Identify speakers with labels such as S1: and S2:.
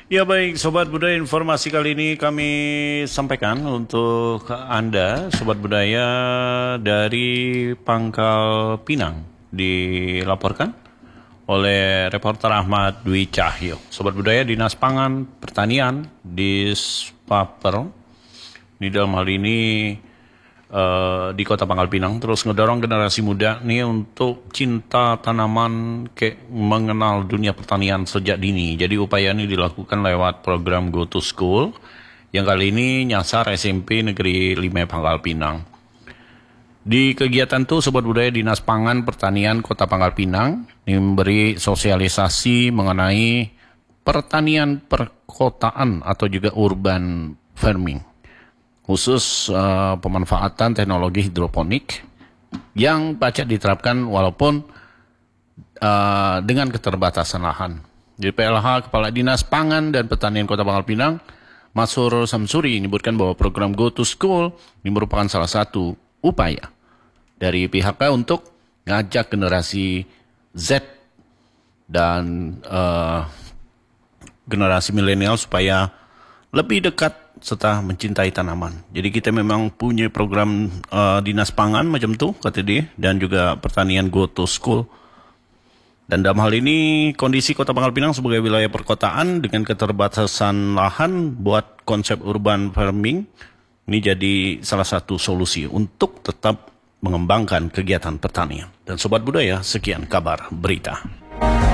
S1: Ya baik, Sobat Budaya, informasi kali ini kami sampaikan untuk Anda, Sobat Budaya dari Pangkal Pinang. Dilaporkan oleh reporter Ahmad Dwi Cahyo. Sobat Budaya, Dinas Pangan Pertanian di Spaper, di dalam hal ini di Kota Pangkal Pinang terus ngedorong generasi muda nih untuk cinta tanaman, mengenal dunia pertanian sejak dini. Jadi upaya ini dilakukan lewat program Go to School yang kali ini nyasar SMP Negeri 5 Pangkal Pinang. Di kegiatan itu Sobat Budaya, Dinas Pangan Pertanian Kota Pangkal Pinang ini memberi sosialisasi mengenai pertanian perkotaan atau juga urban farming, khusus pemanfaatan teknologi hidroponik yang pacak diterapkan walaupun dengan keterbatasan lahan. Di PLH, Kepala Dinas Pangan dan Pertanian Kota Pangkal Pinang, Masur Samsuri, menyebutkan bahwa program Go to School ini merupakan salah satu upaya dari pihaknya untuk ngajak generasi Z dan generasi milenial supaya lebih dekat serta mencintai tanaman. Jadi kita memang punya program Dinas Pangan macam tu kata dia, dan juga pertanian Go to School. Dan dalam hal ini kondisi Kota Pangkal Pinang sebagai wilayah perkotaan dengan keterbatasan lahan buat konsep urban farming ini jadi salah satu solusi untuk tetap mengembangkan kegiatan pertanian. Dan Sobat Budaya, sekian kabar berita.